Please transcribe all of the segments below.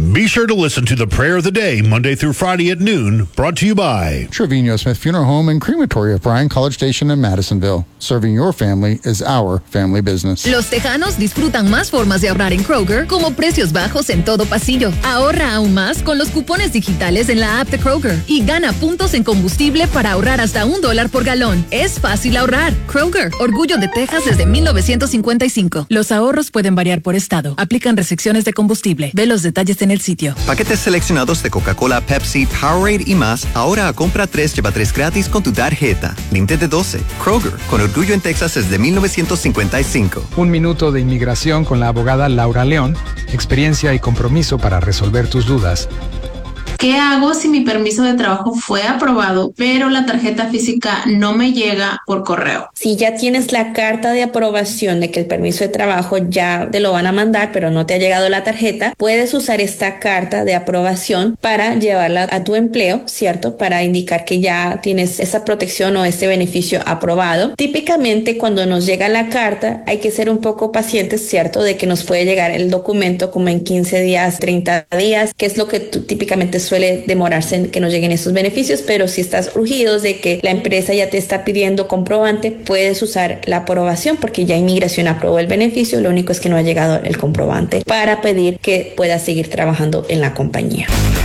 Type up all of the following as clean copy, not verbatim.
Be sure to listen to the Prayer of the Day Monday through Friday at noon, brought to you by Trevino Smith Funeral Home and Crematory of Bryan College Station in Madisonville. Serving your family is our family business. Los tejanos disfrutan más formas de ahorrar en Kroger, como precios bajos en todo pasillo. Ahorra aún más con los cupones digitales en la app de Kroger y gana puntos en combustible para ahorrar hasta $1 por galón. Es fácil ahorrar. Kroger, orgullo de Texas desde 1955. Los ahorros pueden variar por estado. Aplican restricciones de combustible. Ve los detalles en el sitio. Paquetes seleccionados de Coca-Cola, Pepsi, Powerade y más. Ahora a compra 3, lleva 3 gratis con tu tarjeta. Límite de 12. Kroger, con orgullo en Texas desde 1955. Un minuto de inmigración con la abogada Laura León. Experiencia y compromiso para resolver tus dudas. ¿Qué hago si mi permiso de trabajo fue aprobado, pero la tarjeta física no me llega por correo? Si ya tienes la carta de aprobación de que el permiso de trabajo ya te lo van a mandar, pero no te ha llegado la tarjeta, puedes usar esta carta de aprobación para llevarla a tu empleo, ¿cierto? Para indicar que ya tienes esa protección o ese beneficio aprobado. Típicamente, cuando nos llega la carta, hay que ser un poco pacientes, ¿cierto? De que nos puede llegar el documento como en 15 días, 30 días, que es lo que típicamente suele demorarse en que nos lleguen estos beneficios, pero si estás urgidos de que la empresa ya te está pidiendo comprobante, puedes usar la aprobación porque ya Inmigración aprobó el beneficio, lo único es que no ha llegado el comprobante para pedir que puedas seguir trabajando en la compañía.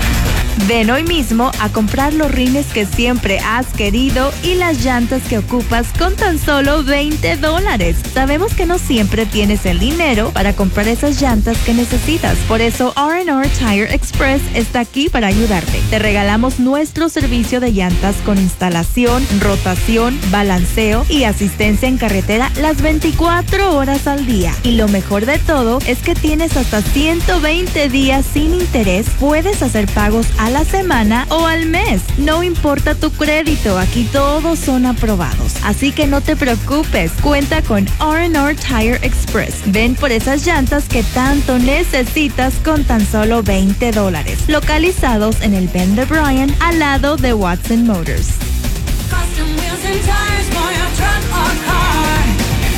Ven hoy mismo a comprar los rines que siempre has querido y las llantas que ocupas con tan solo $20. Sabemos que no siempre tienes el dinero para comprar esas llantas que necesitas. Por eso R&R Tire Express está aquí para ayudarte. Te regalamos nuestro servicio de llantas con instalación, rotación, balanceo y asistencia en carretera las 24 horas al día. Y lo mejor de todo es que tienes hasta 120 días sin interés. Puedes hacer pagos a la semana o al mes. No importa tu crédito, aquí todos son aprobados. Así que no te preocupes, cuenta con R&R Tire Express. Ven por esas llantas que tanto necesitas con tan solo $20. Localizados en el Bend de Bryan, al lado de Watson Motors. Custom wheels and tires for your truck or car.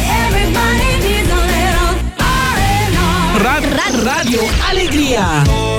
Everybody needs a little R&R. Radio Alegría.